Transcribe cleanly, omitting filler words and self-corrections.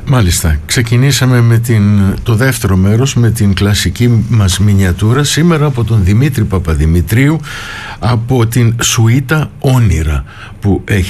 Μάλιστα, ξεκινήσαμε με το δεύτερο μέρος με την κλασική μας μινιατούρα σήμερα από τον Δημήτρη Παπαδημητρίου από την Σουίτα Όνειρα που έχει